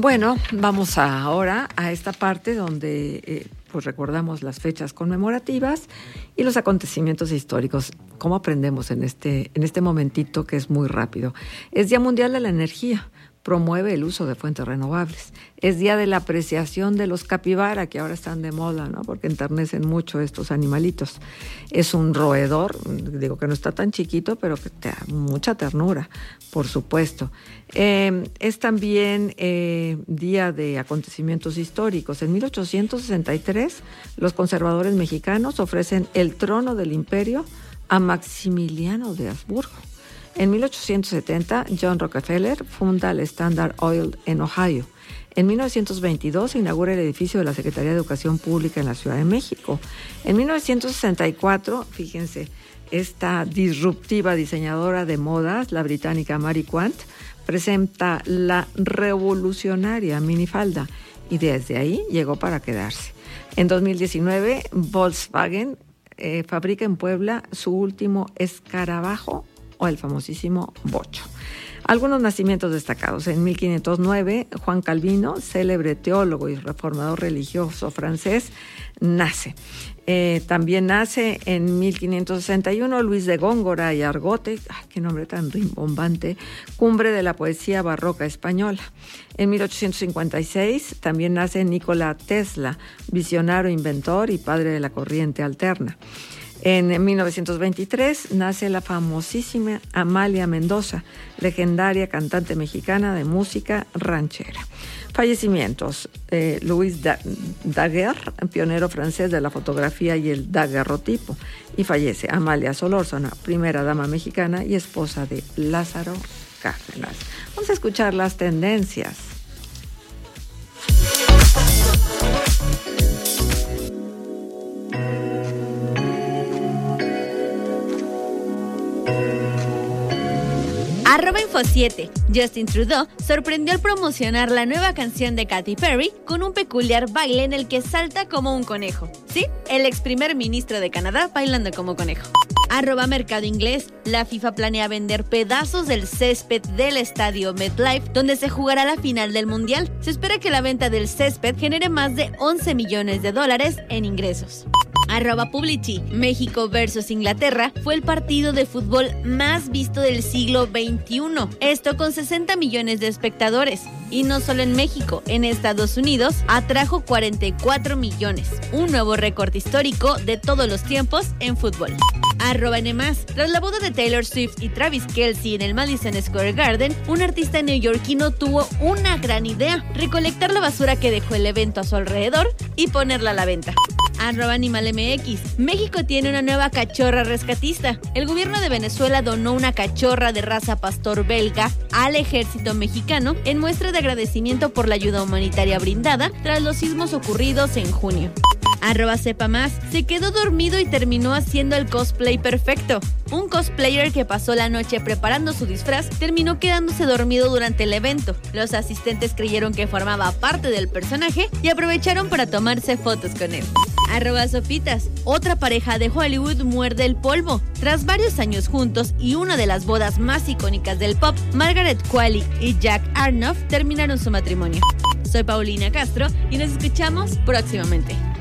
Bueno, vamos ahora a esta parte donde pues recordamos las fechas conmemorativas y los acontecimientos históricos. ¿Cómo aprendemos en este momentito que es muy rápido? Es Día Mundial de la Energía. Promueve el uso de fuentes renovables. Es día de la apreciación de los capibara, que ahora están de moda, ¿no? Porque enternecen mucho estos animalitos. Es un roedor, digo que no está tan chiquito, pero que te da mucha ternura, por supuesto. Es también día de acontecimientos históricos. En 1863, los conservadores mexicanos ofrecen el trono del imperio a Maximiliano de Habsburgo. En 1870, John Rockefeller funda el Standard Oil en Ohio. En 1922 se inaugura el edificio de la Secretaría de Educación Pública en la Ciudad de México. En 1964, fíjense, esta disruptiva diseñadora de modas, la británica Mary Quant, presenta la revolucionaria minifalda y desde ahí llegó para quedarse. En 2019, Volkswagen fabrica en Puebla su último escarabajo, o el famosísimo bocho. Algunos nacimientos destacados. En 1509, Juan Calvino, célebre teólogo y reformador religioso francés, nace. También nace en 1561 Luis de Góngora y Argote, qué nombre tan rimbombante, cumbre de la poesía barroca española. En 1856 también nace Nikola Tesla, visionario, inventor y padre de la corriente alterna. En 1923 nace la famosísima Amalia Mendoza, legendaria cantante mexicana de música ranchera. Fallecimientos. Louis Daguerre, pionero francés de la fotografía y el daguerrotipo. Y fallece Amalia Solórzano, primera dama mexicana y esposa de Lázaro Cárdenas. Vamos a escuchar las tendencias. @Info7. Justin Trudeau sorprendió al promocionar la nueva canción de Katy Perry con un peculiar baile en el que salta como un conejo. Sí, el ex primer ministro de Canadá bailando como conejo. @Mercado Inglés. La FIFA planea vender pedazos del césped del estadio MetLife, donde se jugará la final del Mundial. Se espera que la venta del césped genere más de $11 millones en ingresos. @Publici. México versus Inglaterra fue el partido de fútbol más visto del siglo XXI. Esto con 60 millones de espectadores. Y no solo en México, en Estados Unidos atrajo 44 millones. Un nuevo récord histórico de todos los tiempos en fútbol. @N+. Tras la boda de Taylor Swift y Travis Kelce en el Madison Square Garden, un artista neoyorquino tuvo una gran idea: recolectar la basura que dejó el evento a su alrededor y ponerla a la venta. @AnimalMX. México tiene una nueva cachorra rescatista. El gobierno de Venezuela donó una cachorra de raza pastor belga al ejército mexicano en muestra de agradecimiento por la ayuda humanitaria brindada tras los sismos ocurridos en junio. @Sepamás. Se quedó dormido y terminó haciendo el cosplay perfecto. Un cosplayer que pasó la noche preparando su disfraz terminó quedándose dormido durante el evento. Los asistentes creyeron que formaba parte del personaje y aprovecharon para tomarse fotos con él. @Sofitas. Otra pareja de Hollywood muerde el polvo. Tras varios años juntos y una de las bodas más icónicas del pop, Margaret Qualley y Jack Arnoff terminaron su matrimonio. Soy Paulina Castro y nos escuchamos próximamente.